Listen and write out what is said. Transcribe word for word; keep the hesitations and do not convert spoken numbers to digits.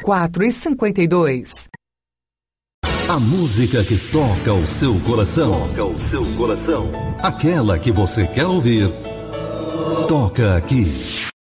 quatro e cinquenta e dois. A música que toca o seu coração. Toca o seu coração. Aquela que você quer ouvir. Toca aqui.